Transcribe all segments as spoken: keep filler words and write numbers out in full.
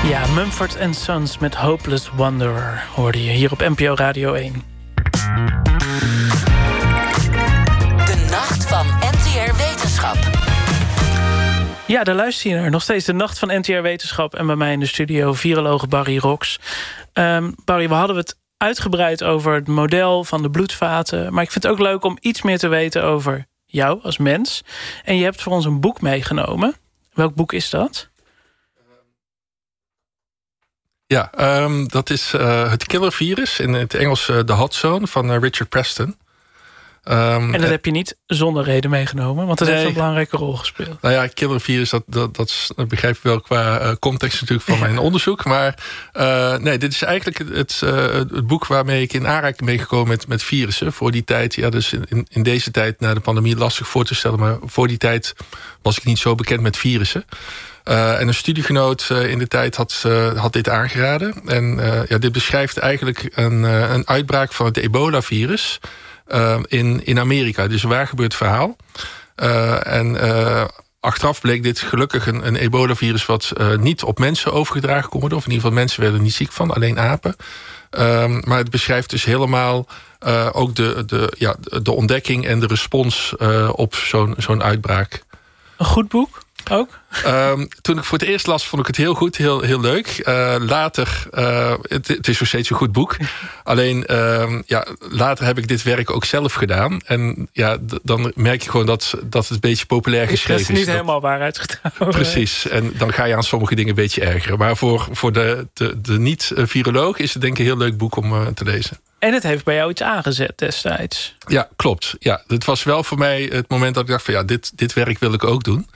Ja, Mumford and Sons met Hopeless Wanderer hoorde je hier op N P O Radio één. De Nacht van N T R Wetenschap. Ja, daar luister je naar. Nog steeds de Nacht van N T R Wetenschap. En bij mij in de studio viroloog Barry Rox. Um, Barry, we hadden het uitgebreid over het model van de bloedvaten. Maar ik vind het ook leuk om iets meer te weten over jou als mens. En je hebt voor ons een boek meegenomen. Welk boek is dat? Ja, um, dat is uh, het killervirus, in het Engels uh, The Hot Zone van uh, Richard Preston. Um, en dat heb je niet zonder reden meegenomen, want dat nee, heeft een belangrijke rol gespeeld. Nou ja, killervirus, dat, dat, dat, is, dat begrijp je wel qua uh, context natuurlijk van mijn onderzoek. Maar uh, nee, dit is eigenlijk het, het, uh, het boek waarmee ik in aanraking ben gekomen met, met virussen. Voor die tijd, ja, dus in, in deze tijd na de pandemie lastig voor te stellen. Maar voor die tijd was ik niet zo bekend met virussen. Uh, en een studiegenoot uh, in de tijd had, uh, had dit aangeraden. En uh, ja, dit beschrijft eigenlijk een, uh, een uitbraak van het ebola-virus uh, in, in Amerika. Dus een waar gebeurd verhaal. Uh, en uh, achteraf bleek dit gelukkig een, een ebola-virus wat uh, niet op mensen overgedragen kon worden. Of in ieder geval mensen werden niet ziek van, alleen apen. Uh, maar het beschrijft dus helemaal uh, ook de, de, ja, de ontdekking en de respons uh, op zo'n, zo'n uitbraak. Een goed boek? Ook? Um, toen ik voor het eerst las, vond ik het heel goed, heel, heel leuk. Uh, later, uh, het, het is nog steeds een goed boek. Alleen, uh, ja, later heb ik dit werk ook zelf gedaan. En ja, d- dan merk je gewoon dat, dat het een beetje populair geschreven is. Dat is niet dat, helemaal waaruit gedaan. Precies, en dan ga je aan sommige dingen een beetje ergeren. Maar voor, voor de, de, de niet-viroloog is het denk ik een heel leuk boek om uh, te lezen. En het heeft bij jou iets aangezet destijds. Ja, klopt. Ja, het was wel voor mij het moment dat ik dacht van ja, dit, dit werk wil ik ook doen.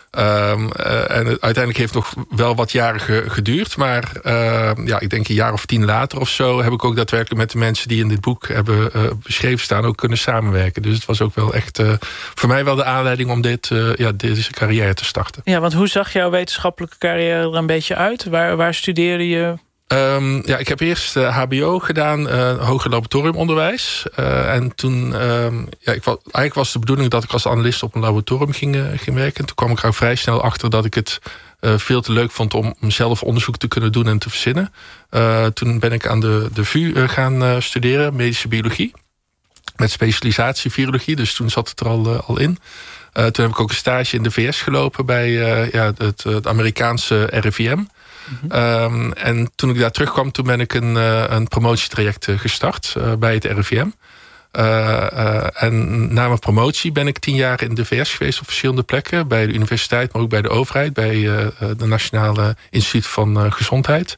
Um, uh, en uiteindelijk heeft het nog wel wat jaren ge, geduurd. Maar uh, ja, ik denk een jaar of tien later of zo heb ik ook daadwerkelijk met de mensen die in dit boek hebben uh, beschreven staan ook kunnen samenwerken. Dus het was ook wel echt uh, voor mij wel de aanleiding om dit, uh, ja, deze carrière te starten. Ja, want hoe zag jouw wetenschappelijke carrière er een beetje uit? Waar, waar studeerde je? Um, ja, ik heb eerst uh, H B O gedaan, uh, hoger laboratoriumonderwijs. Uh, en toen, um, ja, ik was, eigenlijk was de bedoeling dat ik als analist op een laboratorium ging, uh, ging werken. En toen kwam ik er vrij snel achter dat ik het uh, veel te leuk vond om zelf onderzoek te kunnen doen en te verzinnen. Uh, toen ben ik aan de, de V U uh, gaan uh, studeren, medische biologie. Met specialisatie virologie, dus toen zat het er al, uh, al in. Uh, toen heb ik ook een stage in de V S gelopen bij uh, ja, het, het Amerikaanse R I V M. Mm-hmm. Um, en toen ik daar terugkwam, toen ben ik een, uh, een promotietraject uh, gestart uh, bij het R I V M. Uh, uh, en na mijn promotie ben ik tien jaar in de V S geweest op verschillende plekken. Bij de universiteit, maar ook bij de overheid. Bij uh, de Nationale Instituut van uh, Gezondheid.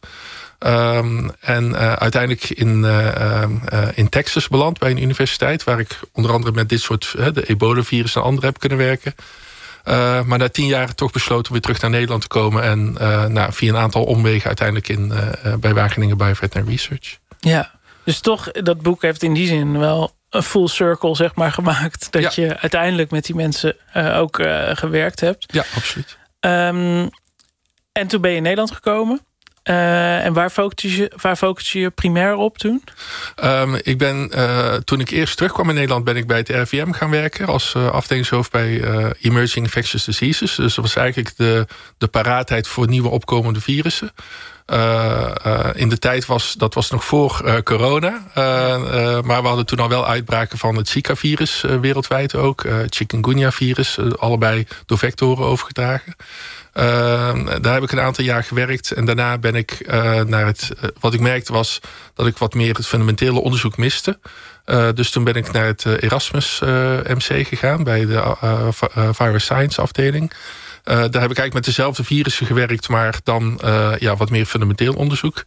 Um, en uh, uiteindelijk in, uh, uh, in Texas beland bij een universiteit. Waar ik onder andere met dit soort, uh, de ebola-virus en andere heb kunnen werken. Uh, maar na tien jaar toch besloten om weer terug naar Nederland te komen. En uh, nou, via een aantal omwegen uiteindelijk in, uh, bij Wageningen Bioveterinary Research. Ja, dus toch, dat boek heeft in die zin wel een full circle, zeg maar, gemaakt. Dat ja. je uiteindelijk met die mensen uh, ook uh, gewerkt hebt. Ja, absoluut. Um, en toen ben je in Nederland gekomen. Uh, en waar focus je, waar focus je primair op toen? Um, ik ben, uh, toen ik eerst terugkwam in Nederland ben ik bij het R I V M gaan werken als uh, afdelingshoofd bij uh, Emerging Infectious Diseases. Dus dat was eigenlijk de, de paraatheid voor nieuwe opkomende virussen. Uh, uh, in de tijd was, dat was nog voor uh, corona. Uh, uh, maar we hadden toen al wel uitbraken van het Zika-virus uh, wereldwijd ook. Uh, Chikungunya-virus, uh, allebei door vectoren overgedragen. Uh, daar heb ik een aantal jaar gewerkt. En daarna ben ik uh, naar het... Uh, wat ik merkte was dat ik wat meer het fundamentele onderzoek miste. Uh, dus toen ben ik naar het uh, Erasmus uh, M C gegaan. Bij de uh, uh, Virus Science afdeling. Uh, daar heb ik eigenlijk met dezelfde virussen gewerkt. Maar dan uh, ja, wat meer fundamenteel onderzoek.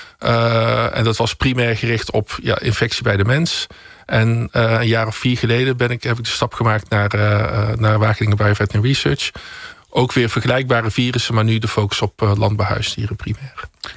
Uh, en dat was primair gericht op ja, infectie bij de mens. En uh, een jaar of vier geleden ben ik, heb ik de stap gemaakt naar, uh, naar Wageningen Bioveterinary Research. Ook weer vergelijkbare virussen, maar nu de focus op uh, landbouwhuisdieren primair. Ja.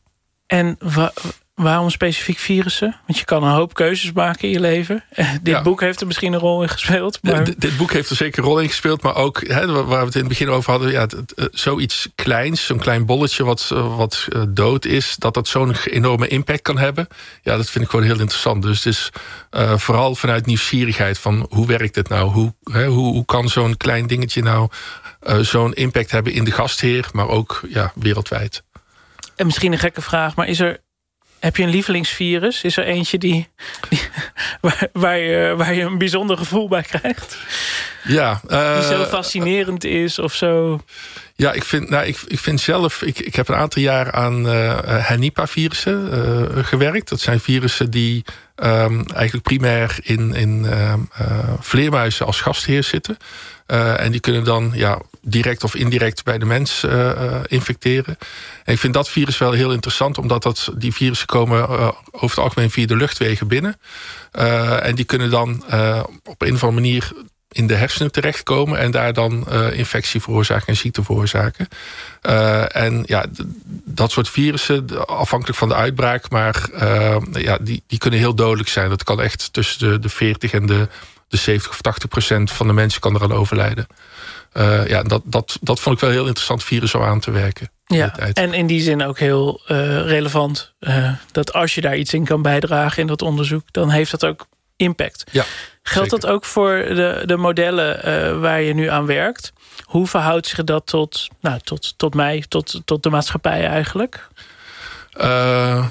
En wa- waarom specifiek virussen? Want je kan een hoop keuzes maken in je leven. Uh, dit ja. boek heeft er misschien een rol in gespeeld. Maar... D- dit boek heeft er zeker een rol in gespeeld. Maar ook, hè, waar we het in het begin over hadden... Ja, t- t- zoiets kleins, zo'n klein bolletje wat, uh, wat uh, dood is... dat dat zo'n enorme impact kan hebben. Ja, dat vind ik gewoon heel interessant. Dus het is uh, vooral vanuit nieuwsgierigheid van... hoe werkt het nou? Hoe, hè, hoe, hoe kan zo'n klein dingetje nou... Uh, zo'n impact hebben in de gastheer, maar ook ja, wereldwijd. En misschien een gekke vraag, maar is er... Heb je een lievelingsvirus? Is er eentje die, die waar, waar, je, waar je een bijzonder gevoel bij krijgt? Ja, uh, die zo fascinerend is of zo? Ja, ik vind, nou, ik, ik vind zelf... Ik, ik heb een aantal jaar aan uh, Henipa-virussen uh, gewerkt. Dat zijn virussen die um, eigenlijk primair in, in uh, uh, vleermuizen als gastheer zitten. Uh, en die kunnen dan ja, direct of indirect bij de mens uh, uh, infecteren. En ik vind dat virus wel heel interessant, omdat dat, die virussen komen uh, over het algemeen via de luchtwegen binnen. Uh, en die kunnen dan uh, op een of andere manier in de hersenen terechtkomen en daar dan uh, infectie veroorzaken en ziekte veroorzaken. Uh, en ja, d- dat soort virussen, afhankelijk van de uitbraak, maar uh, ja, die, die kunnen heel dodelijk zijn. Dat kan echt tussen de, de veertig en de, de zeventig of tachtig procent van de mensen kan eraan overlijden. Uh, ja, dat, dat, dat vond ik wel een heel interessant virus om aan te werken. Ja, en in die zin ook heel uh, relevant. Uh, dat als je daar iets in kan bijdragen in dat onderzoek, dan heeft dat ook impact. Ja, geldt zeker. dat ook voor de, de modellen uh, waar je nu aan werkt? Hoe verhoudt zich dat tot, nou, tot, tot mij, tot, tot de maatschappij eigenlijk? Uh,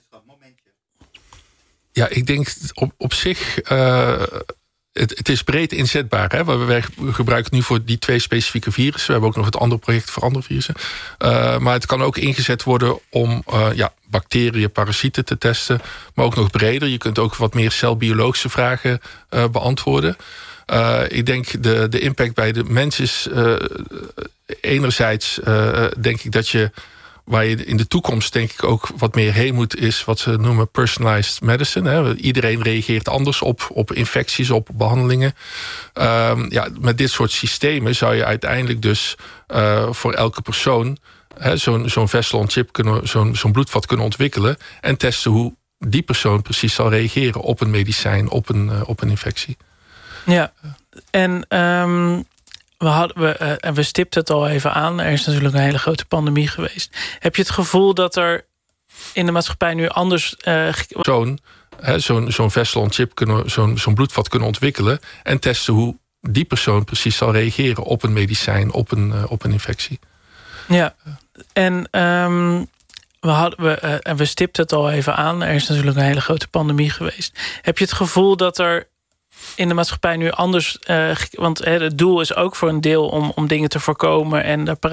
ja, ik denk op, op zich... Uh, Het, het is breed inzetbaar. Hè? We, we gebruiken het nu voor die twee specifieke virussen. We hebben ook nog het andere project voor andere virussen. Uh, maar het kan ook ingezet worden om uh, ja, bacteriën, parasieten te testen. Maar ook nog breder. Je kunt ook wat meer celbiologische vragen uh, beantwoorden. Uh, ik denk de, de impact bij de mens is... Uh, enerzijds uh, denk ik dat je... Waar je in de toekomst denk ik ook wat meer heen moet... is wat ze noemen personalized medicine. Hè. Iedereen reageert anders op, op infecties, op behandelingen. Um, ja, met dit soort systemen zou je uiteindelijk dus... Uh, voor elke persoon hè, zo'n, zo'n vessel-on-chip kunnen... Zo'n, zo'n bloedvat kunnen ontwikkelen... en testen hoe die persoon precies zal reageren... op een medicijn, op een, uh, op een infectie. Ja, en... Um... We, hadden, we, uh, en we stipten het al even aan. Er is natuurlijk een hele grote pandemie geweest. Heb je het gevoel dat er in de maatschappij nu anders... Uh, zo'n, hè, zo'n, zo'n vessel-on-chip, kunnen, zo'n, zo'n bloedvat kunnen ontwikkelen... en testen hoe die persoon precies zal reageren... op een medicijn, op een, uh, op een infectie. Ja, en... Um, We, hadden, we, uh, en we stipten het al even aan. Er is natuurlijk een hele grote pandemie geweest. Heb je het gevoel dat er in de maatschappij nu anders... Uh, want uh, het doel is ook voor een deel om, om dingen te voorkomen... en